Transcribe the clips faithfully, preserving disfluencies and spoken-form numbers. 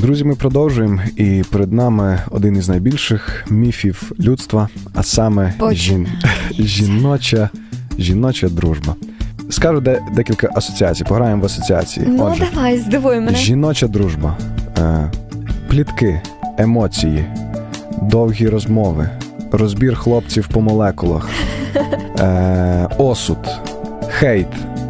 Друзі, ми продовжуємо, і перед нами один із найбільших міфів людства, а саме жін... жіноча, жіноча дружба. Скажу де, декілька асоціацій, пограємо в асоціації. Ну, Отже, давай, здивуй мене. Жіноча дружба, е, плітки, емоції, довгі розмови, розбір хлопців по молекулах, е, осуд, хейт,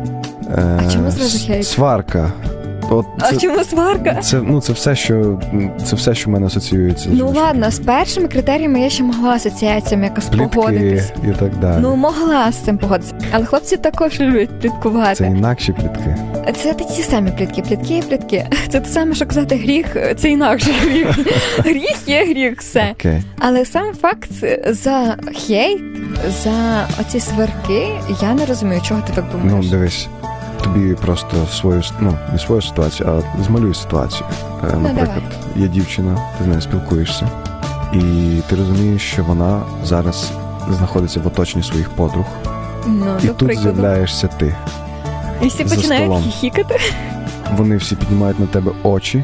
е, а чому зразу хейт? сварка. От а це, чому сварка? Це, ну, це все, що це все, що в мене асоціюється. Ну ладно, з першими критеріями я ще могла асоціаціями якось плітки погодитись. І так далі. Ну, могла з цим погодитися. Але хлопці також люблять пліткувати. Це інакші плітки. Це ті самі плітки, плітки і плітки. Це те саме, що казати гріх, це інакший гріх. Гріх є гріх, все. Okay. Але сам факт за хейт, за оці сварки, я не розумію, чого ти так думаєш. Ну, дивись. Тобі просто свою, ну, не свою ситуацію, а змалюй ситуацію. Ну, наприклад, давай. Є дівчина, ти з нею спілкуєшся, і ти розумієш, що вона зараз знаходиться в оточенні своїх подруг, ну, і тут прикладу. З'являєшся ти. І всі починають хіхікати. Вони всі піднімають на тебе очі,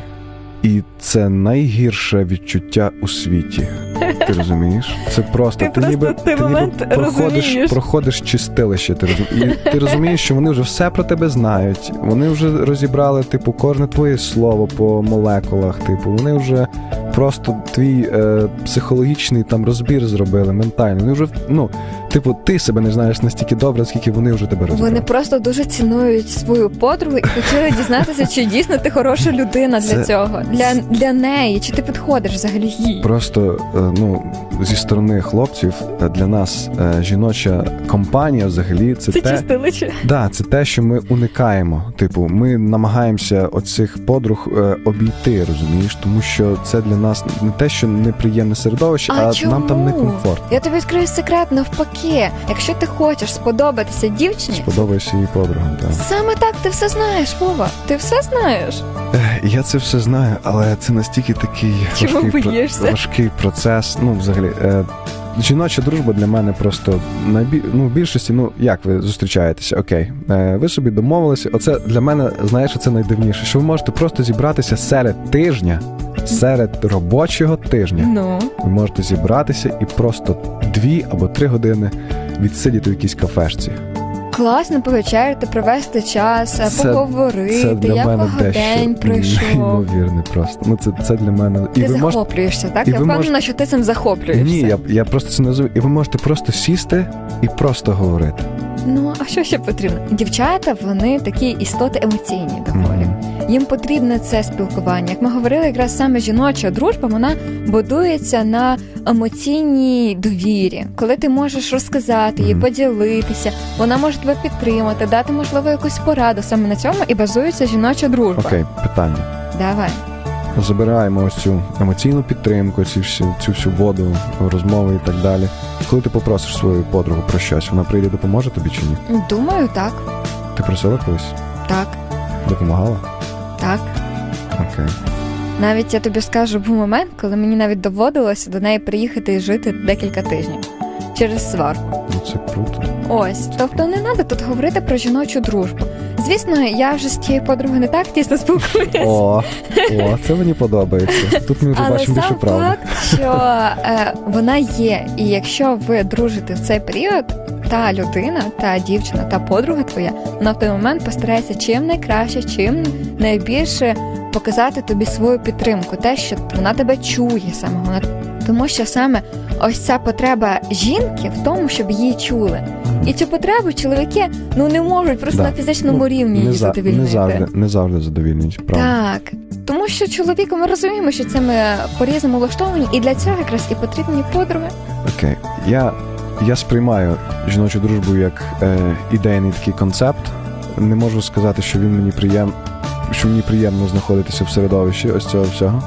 і це найгірше відчуття у світі. Ти розумієш? Це просто ти, ти просто ніби, ти ти ніби проходиш, розумієш. проходиш чистилище. Ти розумієш? І ти розумієш, що вони вже все про тебе знають. Вони вже розібрали, типу, кожне твоє слово по молекулах. Типу, вони вже просто твій е, психологічний там розбір зробили, ментальний. Вони вже, ну, типу, ти себе не знаєш настільки добре, скільки вони вже тебе розібрали. Вони просто дуже цінують свою подругу і хотіли дізнатися, чи дійсно ти хороша людина для Це... цього. Для, для неї, чи ти підходиш взагалі їй. Просто, ну, зі сторони хлопців, для нас жіноча компанія взагалі це, це те... чистилище. Да, це те, що ми уникаємо. Типу, ми намагаємося оцих подруг е, обійти, розумієш? Тому що це для нас не те, що неприємне середовище, а, а нам там не комфортно. Я тобі відкрию секрет, навпаки. Якщо ти хочеш сподобатися дівчині... Сподобайся її подругам, так. Саме так, ти все знаєш, Вова. Ти все знаєш. Я це все знаю, але це настільки такий важкий, про... важкий процес. Ну, взагалі, е... жіноча дружба для мене просто найбі... ну, в більшості, ну, як ви зустрічаєтеся, окей, е... ви собі домовилися, оце для мене, знаєш, це найдивніше, що ви можете просто зібратися серед тижня, серед робочого тижня. Ну. Ви можете зібратися і просто дві або три години відсидіти в якійсь кафешці. Класно повечеряти, провести час, це, поговорити, це для як мене день пройшов. Неймовірне просто. Ну, це, це для мене... Ти і ви захоплюєшся, мож... так? І я впевнена, мож... що ти цим захоплюєшся. Ні, я, я просто це не розумію. І ви можете просто сісти і просто говорити. Ну, а що ще потрібно? Дівчата, вони такі істоти емоційні доволі. Mm-hmm. Їм потрібне це спілкування. Як ми говорили, якраз саме жіноча дружба, вона будується на емоційній довірі. Коли ти можеш розказати їй, mm-hmm. поділитися, вона може тебе підтримати, дати, можливо, якусь пораду. Саме на цьому і базується жіноча дружба. Окей, питання. Давай. Забираємо ось цю емоційну підтримку, цю всю, цю всю воду, розмови і так далі. Коли ти попросиш свою подругу про щось, вона прийде і допоможе тобі чи ні? Думаю, так. Ти просила колись? Так. Допомагала? Так. Окей. Навіть я тобі скажу, був момент, коли мені навіть доводилося до неї приїхати і жити декілька тижнів. Через сварку. Ну це круто. Ось. Тобто не треба тут говорити про жіночу дружбу. Звісно, я вже з тією подругою не так тісно спілкуюся. О, о, це мені подобається. Тут ми вже але бачимо більше правди. Але сам факт, що е, вона є. І якщо ви дружите в цей період, та людина, та дівчина, та подруга твоя, вона в той момент постарається чим найкраще, чим найбільше показати тобі свою підтримку. Те, що вона тебе чує саме. Вона... Тому що саме ось ця потреба жінки в тому, щоб її чули. І цю потребу чоловіки ну не можуть просто да. на фізичному ну, рівні її задовільнити. Не завжди, не завжди задовільнюють, правда. Так. Тому що чоловіки, ми розуміємо, що це ми по-різному влаштовані, і для цього якраз і потрібні подруги. Окей. Я, я сприймаю жіночу дружбу як е, ідейний такий концепт. Не можу сказати, що він мені приєм... що мені приємно знаходитися в середовищі ось цього всього.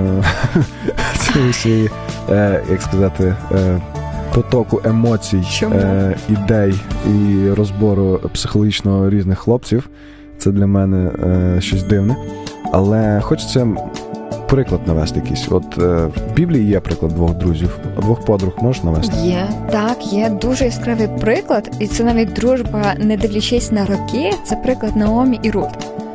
Цієї всієї, як сказати, потоку емоцій, е, ідей і розбору психологічно різних хлопців. Це для мене е, щось дивне. Але хочеться приклад навести якийсь. От е, в Біблії є приклад двох друзів, а двох подруг можеш навести? Є, так, є дуже яскравий приклад, і це навіть дружба, не дивлячись на роки, це приклад Наомі і Рут.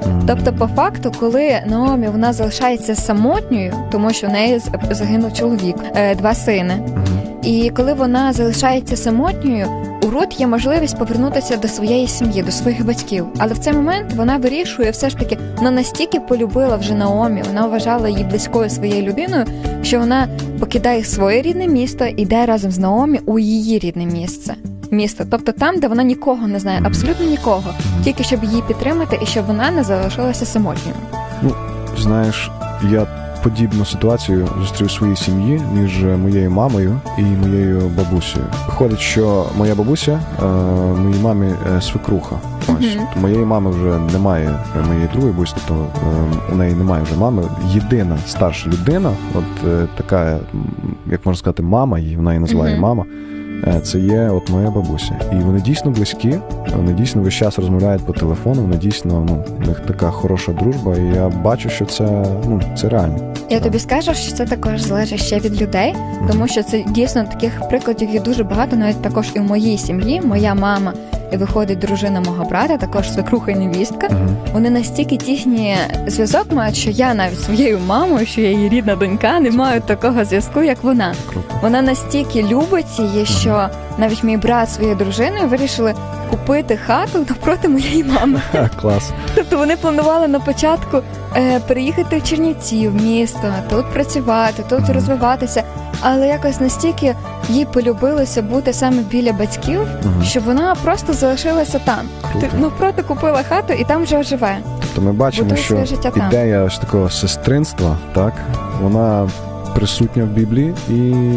Mm. Тобто, по факту, коли Наомі вона залишається самотньою, тому що в неї загинув чоловік, два сини, Mm-hmm. і коли вона залишається самотньою, у Рут є можливість повернутися до своєї сім'ї, до своїх батьків. Але в цей момент вона вирішує все ж таки, вона настільки полюбила вже Наомі, вона вважала її близькою своєю людиною, що вона покидає своє рідне місто і йде разом з Наомі у її рідне місце. Місто, тобто там, де вона нікого не знає, абсолютно нікого, тільки щоб її підтримати і щоб вона не залишилася самотньою. Ну, знаєш, я подібну ситуацію зустрів у своїй сім'ї між моєю мамою і моєю бабусею. Виходить, що моя бабуся е, моїй мамі е, свекруха. Ось. Mm-hmm. Моєї мами вже немає, моєї другої бабусі, тобто е, у неї немає вже мами. Єдина старша людина, от е, така, як можна сказати, мама, її вона її називає mm-hmm. мама. Це є от моя бабуся. І вони дійсно близькі, вони дійсно весь час розмовляють по телефону, вони дійсно, ну, у них така хороша дружба, і я бачу, що це, ну, це реально. Я тобі скажу, що це також залежить ще від людей, mm-hmm. тому що це дійсно таких прикладів є дуже багато, навіть також і в моїй сім'ї. Моя мама, і виходить дружина мого брата, також свекруха і невістка. Mm-hmm. Вони настільки тісні зв'язок мають, що я навіть своєю мамою, що я її рідна донька, не маю такого зв'язку, як вона. Круто. Вона настільки любить її, що mm-hmm. навіть мій брат своєю дружиною вирішили купити хату навпроти моєї мами. Клас. Тобто вони планували на початку е, переїхати в Чернівці, в місто, тут працювати, тут mm-hmm. розвиватися, але якось настільки їй полюбилося бути саме біля батьків, mm-hmm. що вона просто залишилася там. Круто. Навпроти купила хату і там вже живе. Тобто ми бачимо, будує що ідея ось такого сестринства, так, вона присутня в Біблії, і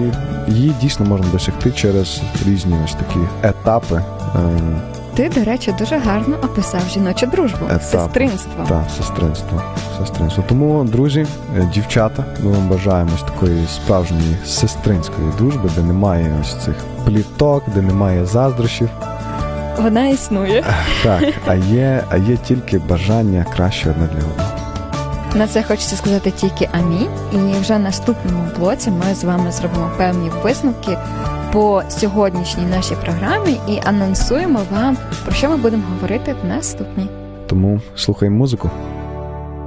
її дійсно можна досягти через різні ось такі етапи. Ти, до речі, дуже гарно описав жіночу дружбу. Етапи. Сестринство. Так, сестринство. Сестринство. Тому, друзі, дівчата, ми вам бажаємо ось такої справжньої сестринської дружби, де немає ось цих пліток, де немає заздрощів. Вона існує. Так, а є, а є тільки бажання краще одне для одного. На це хочеться сказати тільки амінь. І вже в наступному блоці ми з вами зробимо певні висновки по сьогоднішній нашій програмі і анонсуємо вам, про що ми будемо говорити в наступній. Тому слухаємо музику.